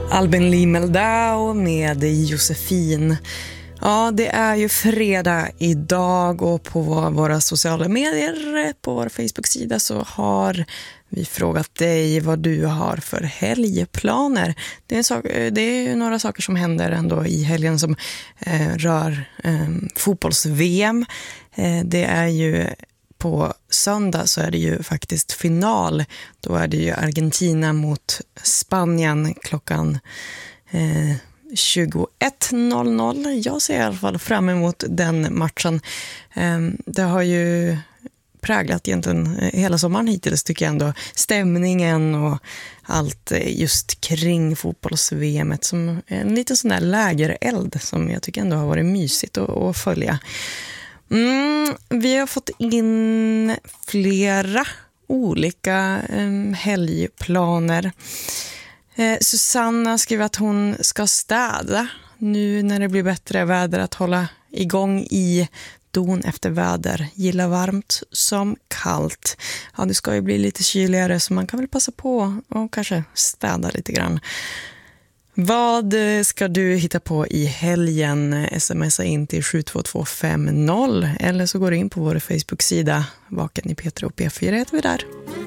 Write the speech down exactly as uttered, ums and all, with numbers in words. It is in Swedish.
Albin Lee Meldau med Josefin. Ja, det är ju fredag idag och på våra sociala medier, på vår Facebook-sida, så har vi frågat dig vad du har för helgplaner. Det är, en sak, det är några saker som händer ändå i helgen som eh, rör eh, fotbolls-V M. Eh, det är ju på söndag så är det ju faktiskt final. Då är det ju Argentina mot Spanien klockan eh, tjugoett noll noll. Jag ser i alla fall fram emot den matchen. Eh, det har ju präglat egentligen hela sommaren hittills, tycker jag ändå. Stämningen och allt just kring fotbolls-V M som en liten sån där lägereld som jag tycker ändå har varit mysigt att, att följa. Mm, vi har fått in flera olika um, helgplaner. Eh, Susanna skriver att hon ska städa nu när det blir bättre väder, att hålla igång i don efter väder. Gillar varmt som kallt. Ja, det ska ju bli lite kyligare så man kan väl passa på och kanske städa lite grann. Vad ska du hitta på i helgen? Smsa in till sju två två fem noll eller så går du in på vår Facebook-sida Vaken i P tre och P fyra heter vi där.